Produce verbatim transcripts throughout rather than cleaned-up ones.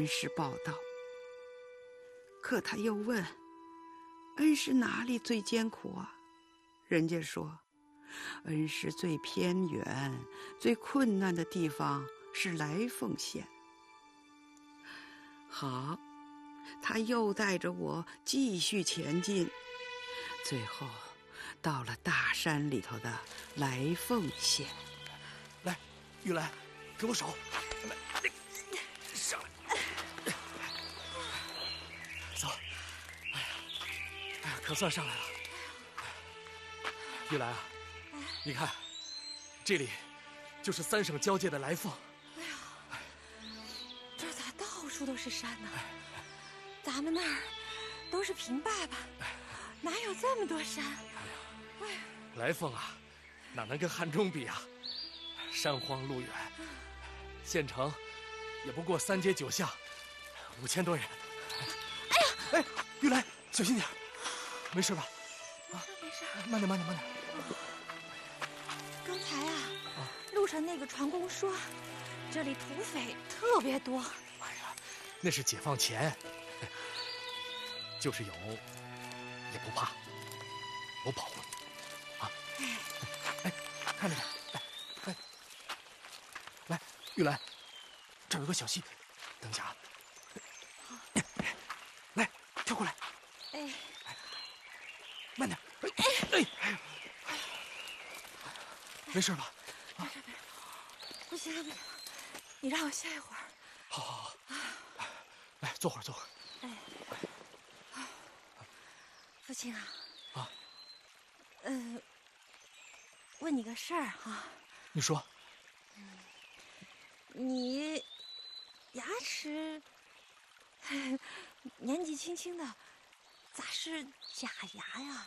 恩师报道。可他又问，恩师哪里最艰苦啊？人家说，恩师最偏远、最困难的地方是来凤县。好，他又带着我继续前进，最后到了大山里头的来凤县。 来，玉兰，给我手，来，上来，走。哎呀，哎呀，可算上来了。玉兰啊，你看，这里就是三省交界的来凤。 哎呀，这咋到处都是山呢？咱们那儿都是平坝坝，哪有这么多山？哎呀， 来凤啊，哪能跟汉中比啊？山荒路远，县城也不过三街九巷，五千多人。 哎呀， 哎，玉兰，小心点，没事吧？ 没事没事， 慢点慢点慢点。 刚才啊，啊路上那个船工说，这里土匪特别多。 哎呀，那是解放前，就是有也不怕，有保护你啊。哎，看着点，来，来，玉兰，这儿有个小溪，等一下啊。来，跳过来。 哎， 慢点。哎哎哎，没事吧？ 没事没事，不行了不行了，你让我歇一会儿。 好好好，来坐会儿坐会儿。 哎，父亲啊。 啊。 呃，问你个事儿哈。 你说。 嗯，你牙齿年纪轻轻的，咋是假牙呀？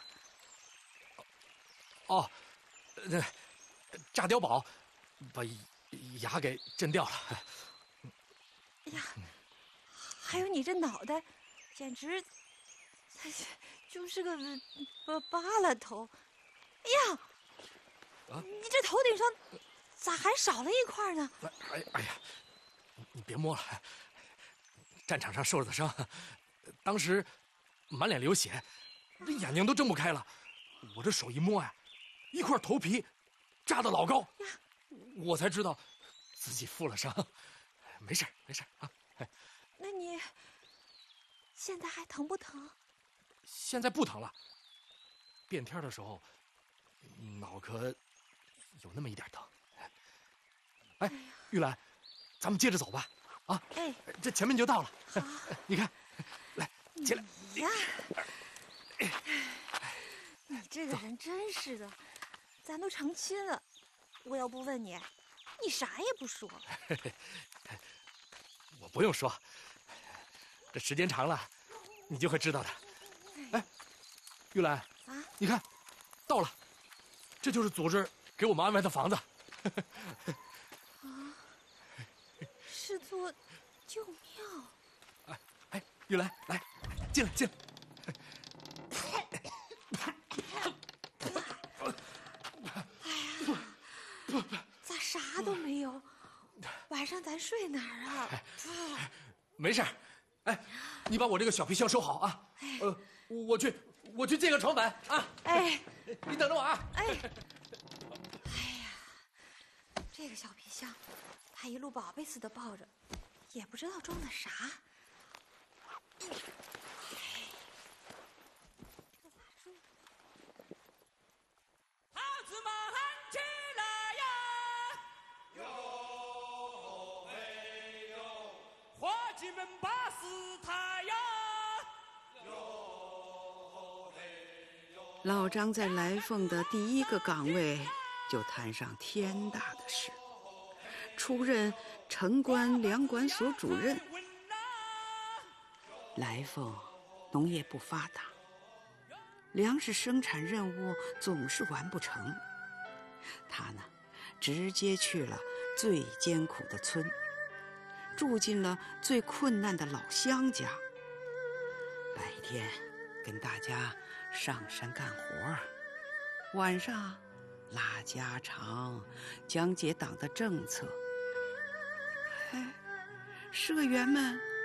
哦，那炸碉堡把牙给震掉了。 哎呀，还有你这脑袋，简直就是个巴巴拉头。哎呀，啊，你这头顶上咋还少了一块呢？ 哎哎呀，你别摸了，战场上受了的伤，当时满脸流血，这眼睛都睁不开了。我这手一摸呀，一块头皮扎得老高，我才知道自己负了伤。没事没事啊。 那你现在还疼不疼？ 现在不疼了。变天的时候，脑壳有那么一点疼。哎，玉兰，咱们接着走吧。啊， 哎， 这前面就到了。 好， 你看，来，起来。 你呀，你这个人真是的，咱都成亲了，我要不问你，你啥也不说。 我不用说，这时间长了，你就会知道的。哎，玉兰啊，你看，到了，这就是组织给我们安排的房子。 啊，是座旧庙。 哎哎，玉兰，来，进来进来。 哎呀，咋啥都没有？晚上咱睡哪儿啊？ 哎、没事，哎，你把我这个小皮箱收好啊。哎、呃，我去，我去借个床板啊。 哎， 你等着我啊。 哎，哎呀，这个小皮箱，他一路宝贝似的抱着，也不知道装的啥。哎，这咋睡？ 孩子们起来呀！哟嘿哟，伙计们把事抬呀！哟嘿哟。 老张在来凤的第一个岗位就摊上天大的事，出任城关粮管所主任。来凤农业不发达，粮食生产任务总是完不成。他呢，直接去了最艰苦的村，住进了最困难的老乡家。白天跟大家上山干活，晚上拉家常，讲解党的政策。哎，社员们